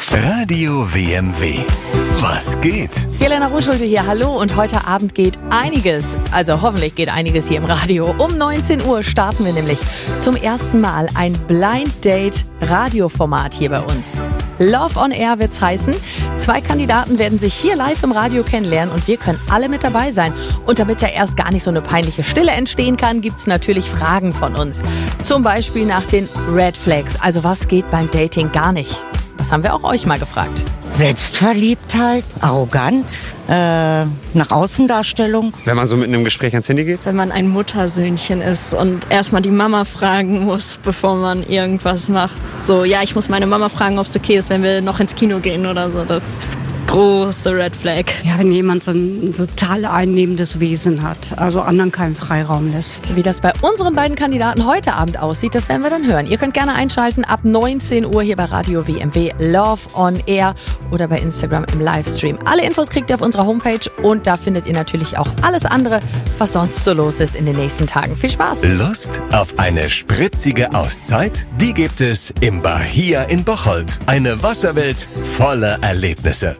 Radio WMW. Was geht? Jelena Ruschulte hier, hallo, und heute Abend geht einiges, also hoffentlich geht einiges hier im Radio. Um 19 Uhr starten wir nämlich zum ersten Mal ein Blind Date Radioformat hier bei uns. Love on Air wird's heißen. 2 Kandidaten werden sich hier live im Radio kennenlernen und wir können alle mit dabei sein. Und damit da erst gar nicht so eine peinliche Stille entstehen kann, gibt's natürlich Fragen von uns. Zum Beispiel nach den Red Flags, also was geht beim Dating gar nicht. Das haben wir auch euch mal gefragt. Selbstverliebtheit, Arroganz, nach Außendarstellung. Wenn man so mitten im Gespräch ans Handy geht? Wenn man ein Muttersöhnchen ist und erstmal die Mama fragen muss, bevor man irgendwas macht. So, ja, ich muss meine Mama fragen, ob es okay ist, wenn wir noch ins Kino gehen oder so. Das ist große Red Flag. Ja, wenn jemand so ein total einnehmendes Wesen hat, also anderen keinen Freiraum lässt. Wie das bei unseren beiden Kandidaten heute Abend aussieht, das werden wir dann hören. Ihr könnt gerne einschalten ab 19 Uhr hier bei Radio WMW Love on Air oder bei Instagram im Livestream. Alle Infos kriegt ihr auf unserer Homepage und da findet ihr natürlich auch alles andere, was sonst so los ist in den nächsten Tagen. Viel Spaß! Lust auf eine spritzige Auszeit? Die gibt es im Bahia in Bocholt. Eine Wasserwelt voller Erlebnisse.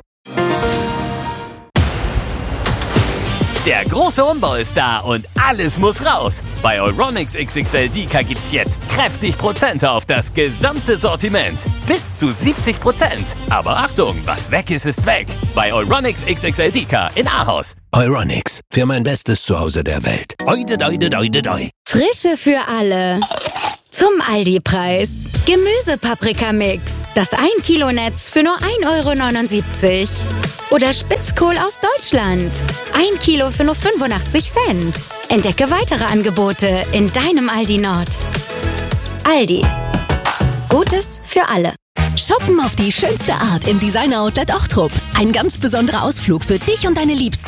Der große Umbau ist da und alles muss raus. Bei Euronics XXL Deka gibt's jetzt kräftig Prozente auf das gesamte Sortiment. Bis zu 70%. Aber Achtung, was weg ist, ist weg. Bei Euronics XXL Deka in Ahaus. Euronics, für mein bestes Zuhause der Welt. Oide, doide, doide, doi. Frische für alle. Zum Aldi-Preis. Gemüsepaprikamix. Das 1 Kilo Netz für nur 1,79 €. Oder Spitzkohl aus Deutschland. 1 Kilo für nur 85 Cent. Entdecke weitere Angebote in deinem Aldi Nord. Aldi. Gutes für alle. Shoppen auf die schönste Art im Designer-Outlet Ochtrup. Ein ganz besonderer Ausflug für dich und deine Liebsten.